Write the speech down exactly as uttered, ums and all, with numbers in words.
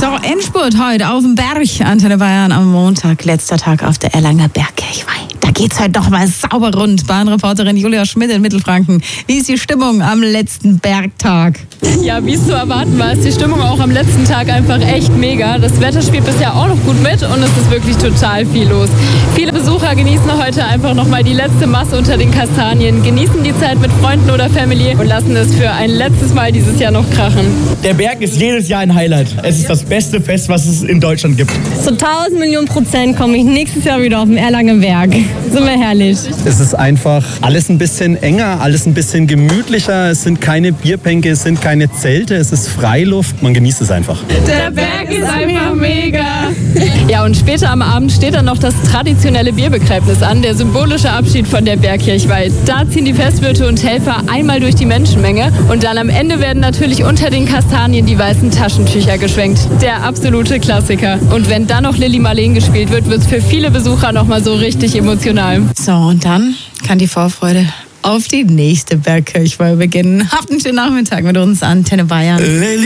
So, Endspurt heute auf dem Berg. Antenne Bayern am Montag, letzter Tag auf der Erlanger Bergkirchweih. Da geht's heute doch mal sauber rund. Bahnreporterin Julia Schmidt in Mittelfranken. Wie ist die Stimmung am letzten Bergtag? Ja, wie es zu erwarten war, ist die Stimmung auch am letzten Tag einfach echt mega. Das Wetter spielt bisher auch noch gut mit und es ist wirklich total viel los. Viele Besucher genießen heute einfach nochmal die letzte Masse unter den Kastanien, genießen die Zeit mit Freunden oder Family und lassen es für ein letztes Mal dieses Jahr noch krachen. Der Berg ist jedes Jahr ein Highlight. Es ist das beste Fest, was es in Deutschland gibt. Zu tausend Millionen Prozent komme ich nächstes Jahr wieder auf den Erlanger Berg. Sind wir herrlich. Es ist einfach alles ein bisschen enger, alles ein bisschen gemütlicher. Es sind keine Bierbänke, es sind keine Zelte, es ist Freiluft. Man genießt es einfach. Der Berg ist einfach mega. Ja, und später am Abend steht dann noch das traditionelle Bierbegräbnis an, der symbolische Abschied von der Bergkirchweih. Da ziehen die Festwirte und Helfer einmal durch die Menschenmenge und dann am Ende werden natürlich unter den Kastanien die weißen Taschentücher geschwenkt. Der absolute Klassiker. Und wenn dann noch Lili Marleen gespielt wird, wird es für viele Besucher nochmal so richtig emotional. So, und dann kann die Vorfreude auf die nächste Bergkirchweih beginnen. Habt einen schönen Nachmittag mit uns, Antenne Bayern.